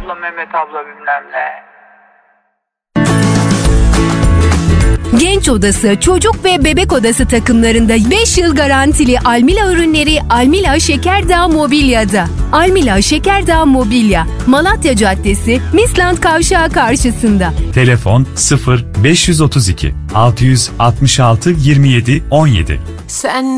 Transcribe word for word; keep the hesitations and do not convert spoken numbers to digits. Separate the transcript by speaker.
Speaker 1: abla, Mehmet abla bilmem ne.
Speaker 2: Genç odası, çocuk ve bebek odası takımlarında beş yıl garantili Almila ürünleri Almila Şekerdağ Mobilya'da. Almila Şekerdağ Mobilya, Malatya Caddesi, Misland Kavşağı karşısında.
Speaker 3: Telefon sıfır beş otuz iki altı altı altı yirmi yedi on yedi.
Speaker 4: Sen